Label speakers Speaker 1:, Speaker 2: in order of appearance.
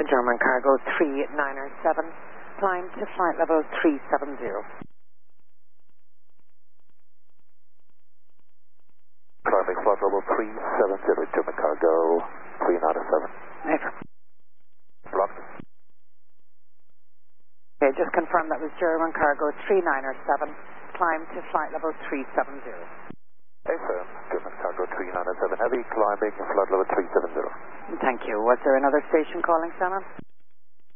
Speaker 1: German cargo 397, climb to flight level 370.
Speaker 2: Climbing flight level 370, German cargo 397.
Speaker 1: Over.
Speaker 2: Blocked.
Speaker 1: Okay, just confirm that was German cargo 397, climb to flight level 370.
Speaker 2: Affirm, German cargo 397 heavy, climbing flight level 370.
Speaker 1: Thank you. Was there another station calling, Shannon?